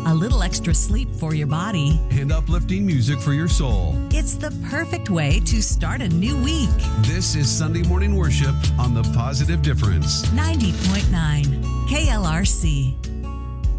a little extra sleep for your body, and uplifting music for your soul. It's the perfect way to start a new week. This is Sunday morning worship on The Positive Difference. 90.9 KLRC.